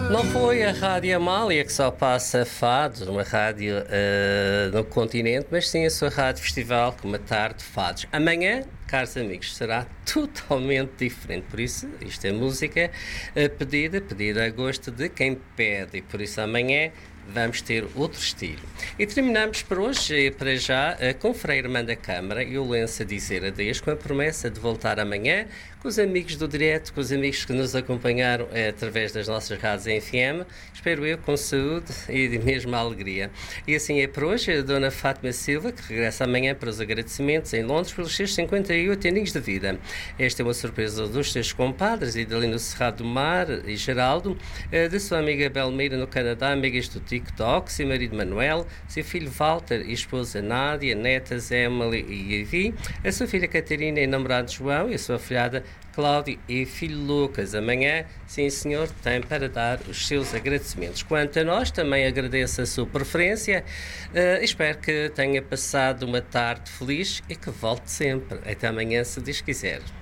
Não foi a Rádio Amália que só passa fados, uma rádio no continente, mas sim a sua rádio festival com uma tarde de fados. Amanhã, caros amigos, será totalmente diferente. Por isso, isto é música pedida a gosto de quem pede. E por isso amanhã vamos ter outro estilo. E terminamos por hoje, para já, com Frei Irmã da Câmara e o Lenço a dizer adeus, com a promessa de voltar amanhã com os amigos do direto, com os amigos que nos acompanharam através das nossas rádios em FM, espero eu, com saúde e de mesma alegria. E assim é por hoje, a Dona Fátima Silva, que regressa amanhã para os agradecimentos em Londres pelos seus 58 aninhos de vida. Esta é uma surpresa dos seus compadres e dali no Cerrado do Mar e Geraldo, da sua amiga Belmira no Canadá, amigas do TikTok, seu marido Manuel, seu filho Walter e esposa Nádia, netas Emily e Ivy, a sua filha Catarina e namorado João e a sua filhada Cláudio e filho Lucas. Amanhã, sim senhor, tem para dar os seus agradecimentos. Quanto a nós, também agradeço a sua preferência. Espero que tenha passado uma tarde feliz e que volte sempre. Até amanhã, se Deus quiser.